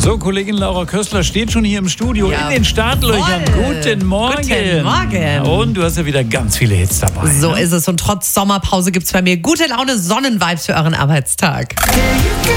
So, Kollegin Laura Köstler steht schon hier im Studio in den Startlöchern. Guten Morgen. Guten Morgen. Und du hast ja wieder ganz viele Hits dabei. So ist es. Und trotz Sommerpause gibt es bei mir gute Laune, Sonnenvibes für euren Arbeitstag.